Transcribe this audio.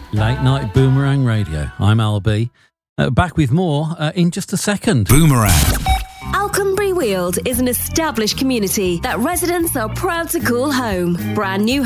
Late Night Boomerang Radio. I'm Al B. Back with more in just a second. Boomerang. Alconbury Weald is an established community that residents are proud to call home. Brand new